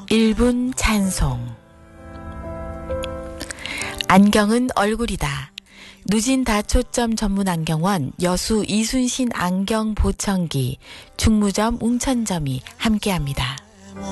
1분 찬송. 안경은 얼굴이다. 누진 다초점 전문 안경원 여수 이순신 안경 보청기 충무점 웅천점이 함께합니다.